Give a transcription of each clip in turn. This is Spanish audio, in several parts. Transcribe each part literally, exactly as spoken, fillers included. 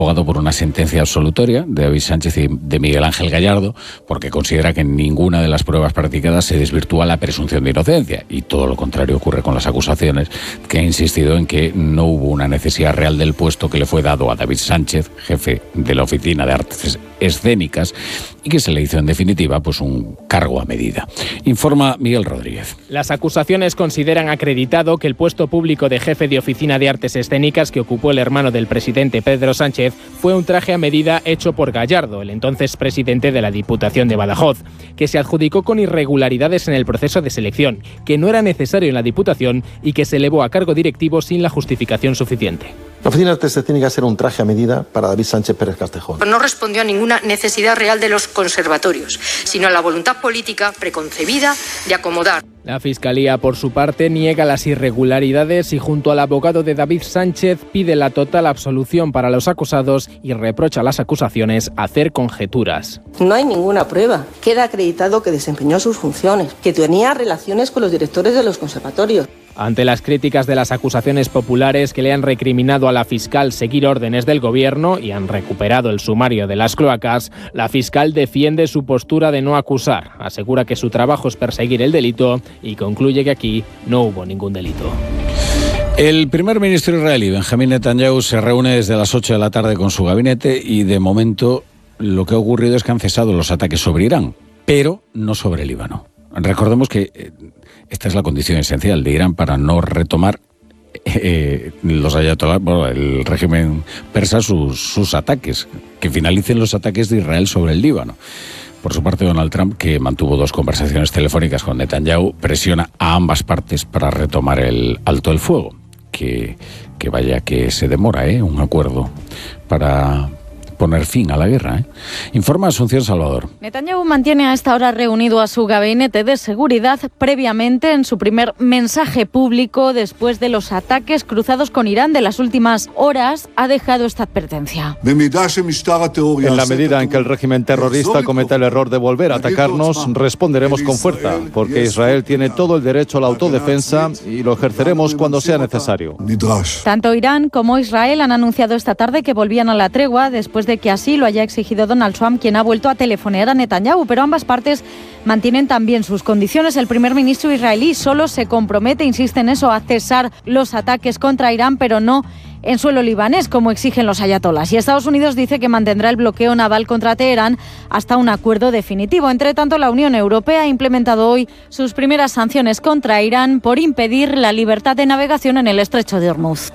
abogado por una sentencia absolutoria de David Sánchez y de Miguel Ángel Gallardo, porque considera que en ninguna de las pruebas practicadas se desvirtúa la presunción de inocencia, y todo lo contrario ocurre con las acusaciones, que ha insistido en que no hubo una necesidad real del puesto que le fue dado a David Sánchez, jefe de la Oficina de Artes Escénicas, y que se le hizo en definitiva pues un cargo a medida. Informa Miguel Rodríguez. Las acusaciones consideran acreditado que el puesto público de jefe de Oficina de Artes Escénicas que ocupó el hermano del presidente Pedro Sánchez fue un traje a medida hecho por Gallardo, el entonces presidente de la Diputación de Badajoz, que se adjudicó con irregularidades en el proceso de selección, que no era necesario en la Diputación y que se elevó a cargo directivo sin la justificación suficiente. La Oficina de Artes Escénicas era un traje a medida para David Sánchez Pérez Castejón. No respondió a ninguna necesidad real de los conservatorios, sino a la voluntad política preconcebida de acomodar. La Fiscalía, por su parte, niega las irregularidades y, junto al abogado de David Sánchez, pide la total absolución para los acusados y reprocha a las acusaciones hacer conjeturas. No hay ninguna prueba. Queda acreditado que desempeñó sus funciones, que tenía relaciones con los directores de los conservatorios. Ante las críticas de las acusaciones populares que le han recriminado a la fiscal seguir órdenes del gobierno y han recuperado el sumario de las cloacas, la fiscal defiende su postura de no acusar, asegura que su trabajo es perseguir el delito y concluye que aquí no hubo ningún delito. El primer ministro israelí, Benjamín Netanyahu, se reúne desde las ocho de la tarde con su gabinete y de momento lo que ha ocurrido es que han cesado los ataques sobre Irán, pero no sobre el Líbano. Recordemos que eh, esta es la condición esencial de Irán para no retomar eh, los ayatolás, bueno, el régimen persa sus, sus ataques, que finalicen los ataques de Israel sobre el Líbano. Por su parte, Donald Trump, que mantuvo dos conversaciones telefónicas con Netanyahu, presiona a ambas partes para retomar el alto el fuego. Que, que vaya que se demora, ¿eh? Un acuerdo para poner fin a la guerra, ¿eh? Informa Asunción Salvador. Netanyahu mantiene a esta hora reunido a su gabinete de seguridad previamente en su primer mensaje público después de los ataques cruzados con Irán de las últimas horas. Ha dejado esta advertencia. En la medida en que el régimen terrorista cometa el error de volver a atacarnos, responderemos con fuerza, porque Israel tiene todo el derecho a la autodefensa y lo ejerceremos cuando sea necesario. Tanto Irán como Israel han anunciado esta tarde que volvían a la tregua después de de que así lo haya exigido Donald Trump, quien ha vuelto a telefonear a Netanyahu, pero ambas partes mantienen también sus condiciones. El primer ministro israelí solo se compromete, insiste en eso, a cesar los ataques contra Irán, pero no en suelo libanés, como exigen los ayatolás. Y Estados Unidos dice que mantendrá el bloqueo naval contra Teherán hasta un acuerdo definitivo. Entre tanto, la Unión Europea ha implementado hoy sus primeras sanciones contra Irán por impedir la libertad de navegación en el estrecho de Hormuz.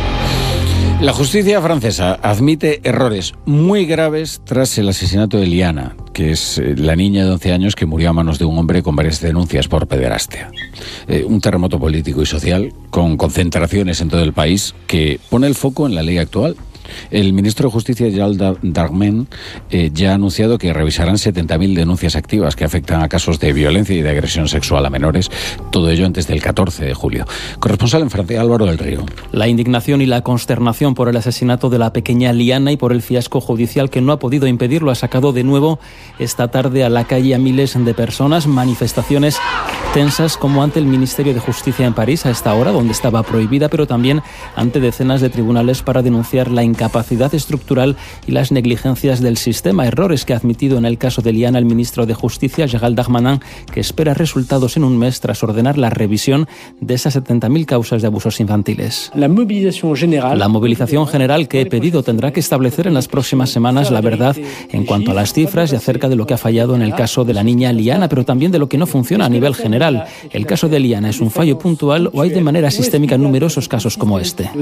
La justicia francesa admite errores muy graves tras el asesinato de Liana, que es la niña de once años que murió a manos de un hombre con varias denuncias por pederastia. Eh, un terremoto político y social con concentraciones en todo el país que pone el foco en la ley actual. El ministro de Justicia, Gerald Darmanin, eh, ya ha anunciado que revisarán setenta mil denuncias activas que afectan a casos de violencia y de agresión sexual a menores, todo ello antes del catorce de julio. Corresponsal en Francia, Álvaro del Río. La indignación y la consternación por el asesinato de la pequeña Liana y por el fiasco judicial que no ha podido impedirlo ha sacado de nuevo esta tarde a la calle a miles de personas, manifestaciones tensas como ante el Ministerio de Justicia en París a esta hora, donde estaba prohibida, pero también ante decenas de tribunales para denunciar la incapacidad estructural y las negligencias del sistema, errores que ha admitido en el caso de Liana el ministro de Justicia, Gerald Darmanin, que espera resultados en un mes tras ordenar la revisión de esas setenta mil causas de abusos infantiles. La movilización general, la movilización general que he pedido tendrá que establecer en las próximas semanas la verdad en cuanto a las cifras y acerca de lo que ha fallado en el caso de la niña Liana, pero también de lo que no funciona a nivel general. ¿El caso de Liana es un fallo puntual o hay de manera sistémica numerosos casos como este?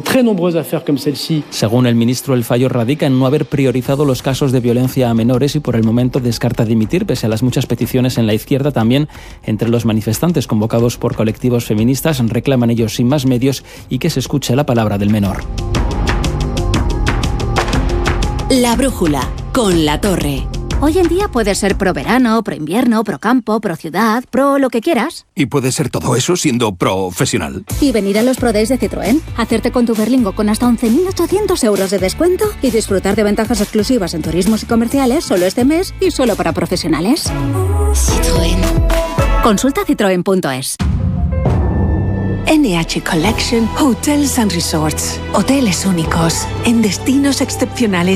Según el ministro, el fallo radica en no haber priorizado los casos de violencia a menores y por el momento descarta dimitir, pese a las muchas peticiones en la izquierda. También entre los manifestantes convocados por colectivos feministas reclaman ellos sin más medios y que se escuche la palabra del menor. La brújula, con La Torre. Hoy en día puedes ser pro verano, pro invierno, pro campo, pro ciudad, pro lo que quieras. Y puedes ser todo eso siendo profesional. Y venir a los Pro Days de Citroën, hacerte con tu Berlingo con hasta once mil ochocientos euros de descuento y disfrutar de ventajas exclusivas en turismos y comerciales solo este mes y solo para profesionales. Citroën. Consulta citroen punto es. N H Collection Hotels and Resorts. Hoteles únicos en destinos excepcionales.